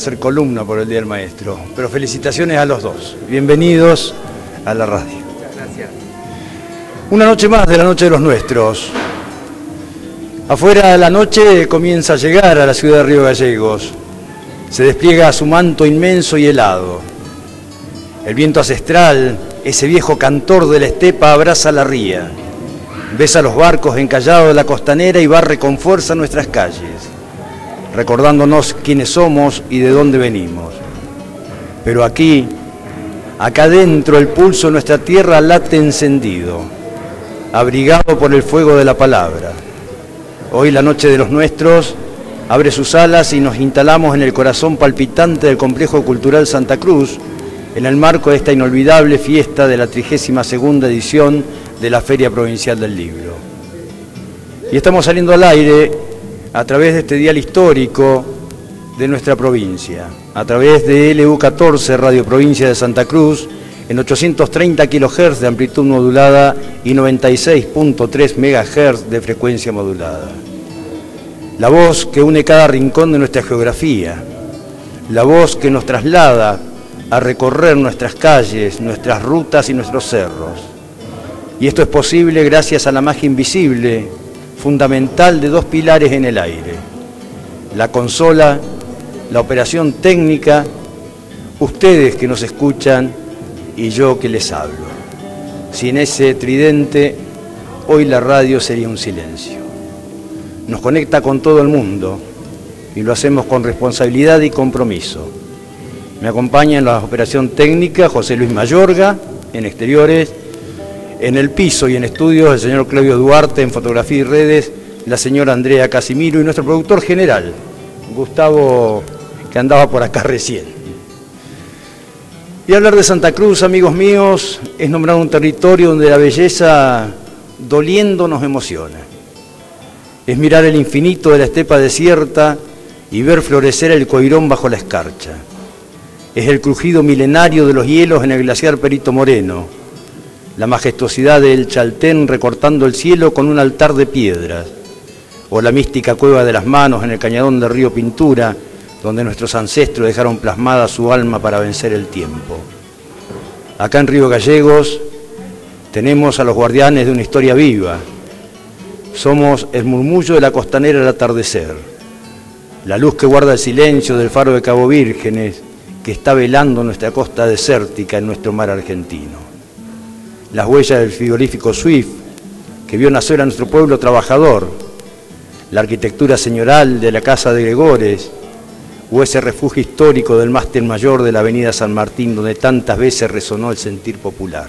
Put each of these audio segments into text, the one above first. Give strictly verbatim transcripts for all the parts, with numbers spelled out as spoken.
Hacer columna por el Día del Maestro, pero felicitaciones a los dos. Bienvenidos a la radio. Muchas gracias. Una noche más de la noche de los nuestros. Afuera la noche comienza a llegar a la ciudad de Río Gallegos. Se despliega su manto inmenso y helado. El viento ancestral, ese viejo cantor de la estepa, abraza la ría. Besa los barcos encallados de la costanera y barre con fuerza nuestras calles, recordándonos quiénes somos y de dónde venimos. Pero aquí, acá dentro, el pulso de nuestra tierra late encendido, abrigado por el fuego de la palabra. Hoy la noche de los nuestros abre sus alas y nos instalamos en el corazón palpitante del Complejo Cultural Santa Cruz, en el marco de esta inolvidable fiesta de la trigésima segunda edición de la Feria Provincial del Libro. Y estamos saliendo al aire a través de este dial histórico de nuestra provincia, a través de L U catorce, Radio Provincia de Santa Cruz, en ochocientos treinta kilohertz de amplitud modulada y noventa y seis punto tres megahertz de frecuencia modulada. La voz que une cada rincón de nuestra geografía, la voz que nos traslada a recorrer nuestras calles, nuestras rutas y nuestros cerros. Y esto es posible gracias a la magia invisible, fundamental de dos pilares en el aire: la consola, la operación técnica, ustedes que nos escuchan y yo que les hablo. Sin ese tridente, hoy la radio sería un silencio. Nos conecta con todo el mundo y lo hacemos con responsabilidad y compromiso. Me acompaña en la operación técnica José Luis Mayorga, en exteriores. En el piso y en estudios el señor Claudio Duarte, en fotografía y redes la señora Andrea Casimiro y nuestro productor general, Gustavo, que andaba por acá recién. Y hablar de Santa Cruz, amigos míos, es nombrar un territorio donde la belleza, doliendo, nos emociona. Es mirar el infinito de la estepa desierta y ver florecer el coirón bajo la escarcha. Es el crujido milenario de los hielos en el glaciar Perito Moreno, la majestuosidad del Chaltén recortando el cielo con un altar de piedras, o la mística cueva de las Manos en el cañadón del río Pintura, donde nuestros ancestros dejaron plasmada su alma para vencer el tiempo. Acá en Río Gallegos tenemos a los guardianes de una historia viva. Somos el murmullo de la costanera al atardecer, la luz que guarda el silencio del faro de Cabo Vírgenes, que está velando nuestra costa desértica en nuestro mar argentino. Las huellas del frigorífico Swift, que vio nacer a nuestro pueblo trabajador, la arquitectura señoral de la Casa de Gregores, o ese refugio histórico del mástil mayor de la avenida San Martín, donde tantas veces resonó el sentir popular.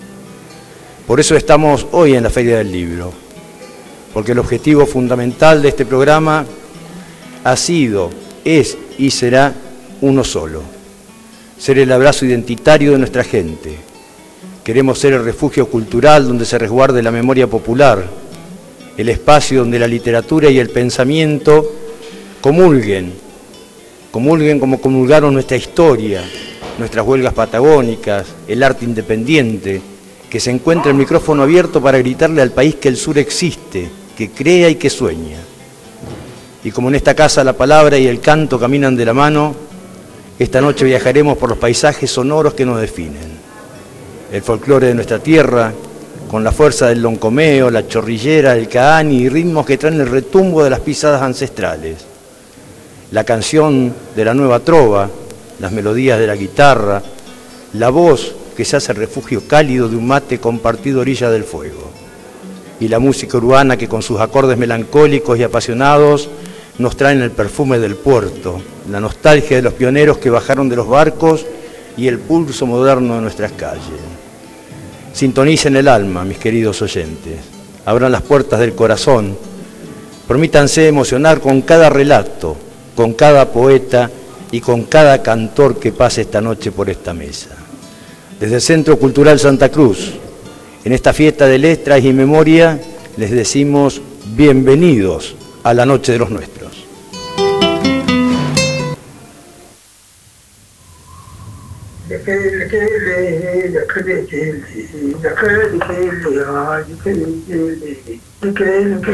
Por eso estamos hoy en la Feria del Libro, porque el objetivo fundamental de este programa ha sido, es y será uno solo: ser el abrazo identitario de nuestra gente. Queremos ser el refugio cultural donde se resguarde la memoria popular, el espacio donde la literatura y el pensamiento comulguen, comulguen como comulgaron nuestra historia, nuestras huelgas patagónicas, el arte independiente, que se encuentra el micrófono abierto para gritarle al país que el sur existe, que crea y que sueña. Y como en esta casa la palabra y el canto caminan de la mano, esta noche viajaremos por los paisajes sonoros que nos definen. El folclore de nuestra tierra, con la fuerza del loncomeo, la chorrillera, el caani y ritmos que traen el retumbo de las pisadas ancestrales. La canción de la nueva trova, las melodías de la guitarra, la voz que se hace refugio cálido de un mate compartido a orilla del fuego. Y la música urbana que con sus acordes melancólicos y apasionados nos traen el perfume del puerto, la nostalgia de los pioneros que bajaron de los barcos y el pulso moderno de nuestras calles. Sintonicen el alma, mis queridos oyentes, abran las puertas del corazón, permítanse emocionar con cada relato, con cada poeta y con cada cantor que pase esta noche por esta mesa. Desde el Centro Cultural Santa Cruz, en esta fiesta de letras y memoria, les decimos bienvenidos a la Noche de los Nuestros.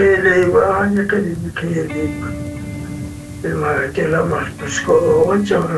El mar de la mar, pues,